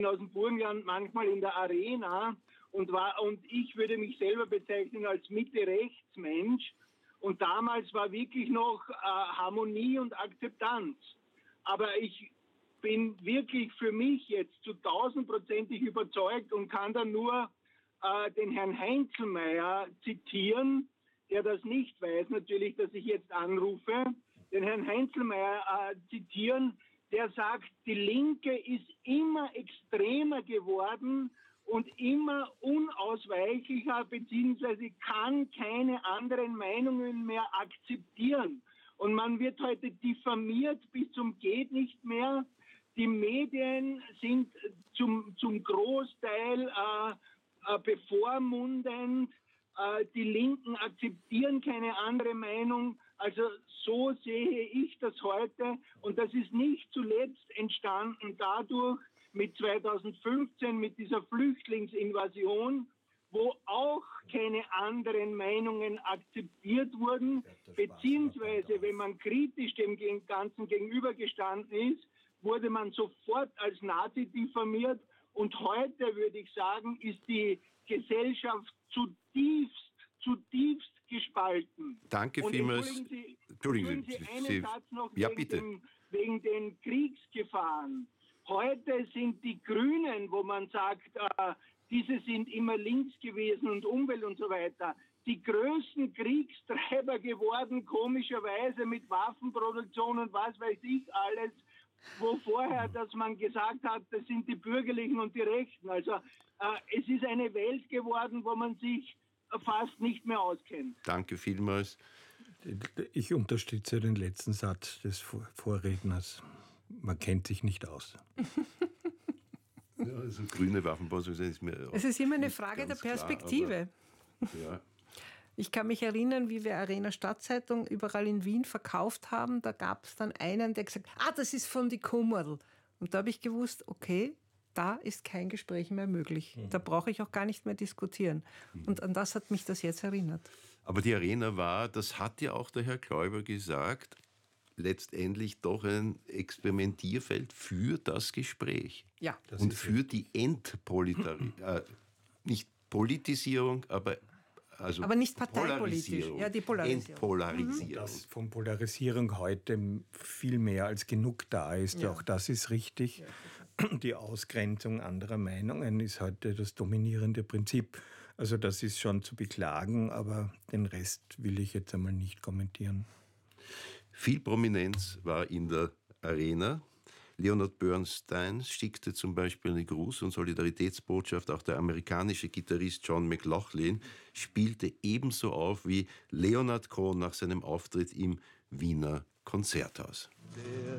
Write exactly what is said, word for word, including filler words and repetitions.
aus dem Burgenland manchmal in der Arena und war und ich würde mich selber bezeichnen als Mitte-Rechts-Mensch. Und damals war wirklich noch äh, Harmonie und Akzeptanz. Aber ich bin wirklich für mich jetzt zu tausendprozentig überzeugt und kann dann nur äh, den Herrn Heinzelmeier zitieren, der das nicht weiß, natürlich, dass ich jetzt anrufe, den Herrn Heinzelmeier äh, zitieren, der sagt, die Linke ist immer extremer geworden und immer unausweichlicher, beziehungsweise kann keine anderen Meinungen mehr akzeptieren. Und man wird heute diffamiert bis zum geht nicht mehr. Die Medien sind zum, zum Großteil äh, äh, bevormundend. Äh, die Linken akzeptieren keine andere Meinung. Also so sehe ich das heute. Und das ist nicht zuletzt entstanden dadurch, mit zweitausendfünfzehn, mit dieser Flüchtlingsinvasion, wo auch keine anderen Meinungen akzeptiert wurden, beziehungsweise wenn man kritisch dem Ganzen gegenübergestanden ist, wurde man sofort als Nazi diffamiert. Und heute, würde ich sagen, ist die Gesellschaft zutiefst, zutiefst gespalten. Danke Und vielmals. Entschuldigen Sie, Entschuldigen entschuldigen Sie einen Sie, Satz noch ja, wegen, bitte. dem, wegen den Kriegsgefahren. Heute sind die Grünen, wo man sagt, äh, diese sind immer links gewesen und Umwelt und so weiter, die größten Kriegstreiber geworden, komischerweise mit Waffenproduktion und was weiß ich alles, wo vorher, dass man gesagt hat, das sind die Bürgerlichen und die Rechten. Also äh, es ist eine Welt geworden, wo man sich fast nicht mehr auskennt. Danke vielmals. Ich unterstütze den letzten Satz des Vorredners. Man kennt sich nicht aus. Ja, also grüne Waffenproduktion ist mir Es ist immer eine Frage der Perspektive. Klar, aber, ja. Ich kann mich erinnern, wie wir Arena Stadtzeitung überall in Wien verkauft haben. Da gab es dann einen, der gesagt hat, ah, das ist von die Kummerl. Und da habe ich gewusst, okay, da ist kein Gespräch mehr möglich. Da brauche ich auch gar nicht mehr diskutieren. Und an das hat mich das jetzt erinnert. Aber die Arena war, das hat ja auch der Herr Kläuber gesagt, letztendlich doch ein Experimentierfeld für das Gespräch. Ja. Das und für die Entpolitarisierung, äh, nicht Politisierung, aber also aber nicht parteipolitisch. Polarisierung, Ja, die Polarisierung. Entpolarisierung. Dass von Polarisierung heute viel mehr als genug da ist, ja. Auch das ist richtig. Ja. Die Ausgrenzung anderer Meinungen ist heute das dominierende Prinzip. Also das ist schon zu beklagen, aber den Rest will ich jetzt einmal nicht kommentieren. Viel Prominenz war in der Arena. Leonard Bernstein schickte zum Beispiel eine Gruß- und Solidaritätsbotschaft. Auch der amerikanische Gitarrist John McLaughlin spielte ebenso auf wie Leonard Cohen nach seinem Auftritt im Wiener Konzerthaus. Der